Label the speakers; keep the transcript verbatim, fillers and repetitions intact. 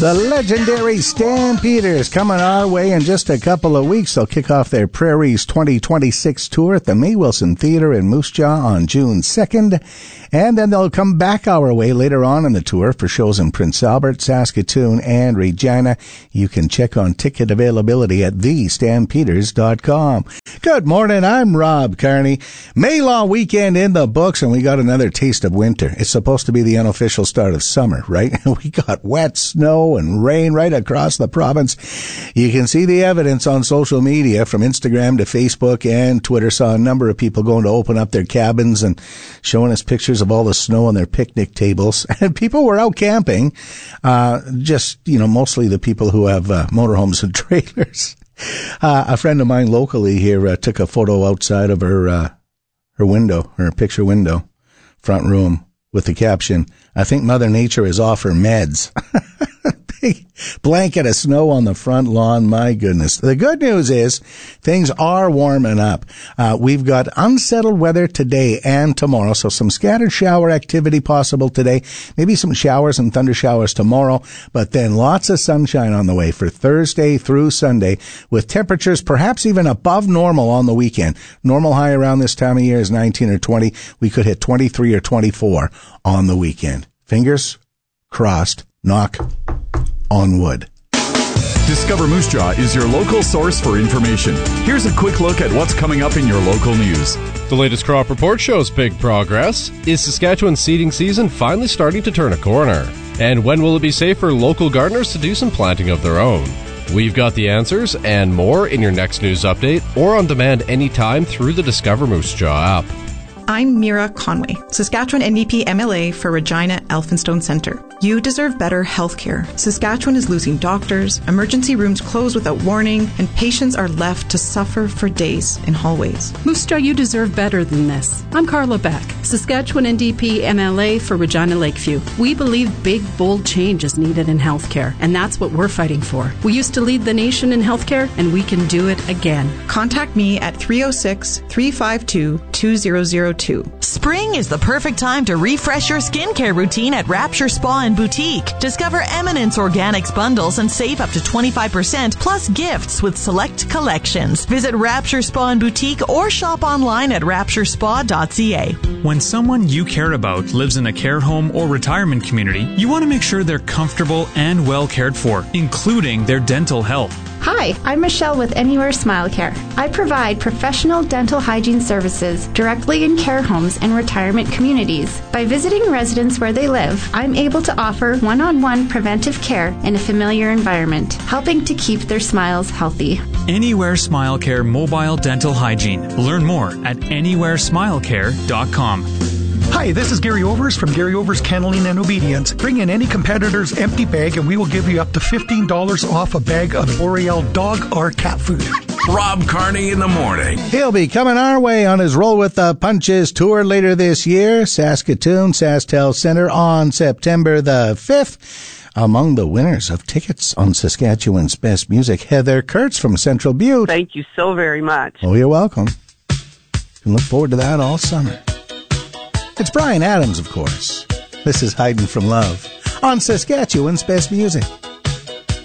Speaker 1: The legendary Stampeders coming our way in just a couple of weeks. They'll kick off their Prairies twenty twenty-six tour at the May Wilson Theatre in Moose Jaw on June second. And then they'll come back our way later on in the tour for shows in Prince Albert, Saskatoon, and Regina. You can check on ticket availability at the stampeders dot com. Good morning, I'm Rob Carney. May long weekend in the books, and we got another taste of winter. It's supposed to be the unofficial start of summer, right? We got wet snow and rain right across the province. You can see the evidence on social media from Instagram to Facebook and Twitter. Saw a number of people going to open up their cabins and showing us pictures of all the snow on their picnic tables. And people were out camping, uh, just, you know, mostly the people who have uh, motorhomes and trailers. Uh, a friend of mine locally here uh, took a photo outside of her uh, her window, her picture window, front room, with the caption, "I think Mother Nature is off her meds." Big blanket of snow on the front lawn. My goodness. The good news is things are warming up. Uh, we've got unsettled weather today and tomorrow, so some scattered shower activity possible today. Maybe some showers and thunder showers tomorrow, but then lots of sunshine on the way for Thursday through Sunday, with temperatures perhaps even above normal on the weekend. Normal high around this time of year is nineteen or twenty. We could hit twenty-three or twenty-four on the weekend. Fingers crossed. Knock on wood.
Speaker 2: Discover Moose Jaw is your local source for information. Here's a quick look at what's coming up in your local news.
Speaker 3: The latest crop report shows big progress. Is Saskatchewan's seeding season finally starting to turn a corner? And when will it be safe for local gardeners to do some planting of their own? We've got the answers and more in your next news update or on demand anytime through the Discover Moose Jaw app.
Speaker 4: I'm Mira Conway, Saskatchewan N D P M L A for Regina Elphinstone Centre. You deserve better health care. Saskatchewan is losing doctors, emergency rooms close without warning, and patients are left to suffer for days in hallways.
Speaker 5: Moose Jaw, you deserve better than this. I'm Carla Beck, Saskatchewan N D P M L A for Regina Lakeview. We believe big, bold change is needed in healthcare, and that's what we're fighting for. We used to lead the nation in healthcare, and we can do it again.
Speaker 4: Contact me at three oh six, three five two, two zero zero two.
Speaker 6: Spring is the perfect time to refresh your skincare routine at Rapture Spa and Boutique. Discover Eminence Organics bundles and save up to twenty-five percent plus gifts with select collections. Visit Rapture Spa and Boutique or shop online at rapture spa dot c a.
Speaker 7: When someone you care about lives in a care home or retirement community, you want to make sure they're comfortable and well cared for, including their dental health.
Speaker 8: Hi, I'm Michelle with Anywhere Smile Care. I provide professional dental hygiene services directly in care homes and retirement communities. By visiting residents where they live, I'm able to offer one-on-one preventive care in a familiar environment, helping to keep their smiles healthy.
Speaker 7: Anywhere Smile Care Mobile Dental Hygiene. Learn more at anywhere smile care dot com.
Speaker 9: Hi, this is Gary Overs from Gary Overs Kenneling and Obedience. Bring in any competitor's empty bag and we will give you up to fifteen dollars off a bag of L'Oreal dog or cat food.
Speaker 10: Rob Carney in the morning.
Speaker 1: He'll be coming our way on his Roll with the Punches tour later this year. Saskatoon, SaskTel Centre on September the fifth. Among the winners of tickets on Saskatchewan's Best Music, Heather Kurtz from Central Butte.
Speaker 11: Thank you so very much.
Speaker 1: Oh, you're welcome. You can look forward to that all summer. It's Bryan Adams, of course. This is Hiding from Love on Saskatchewan's Best Music.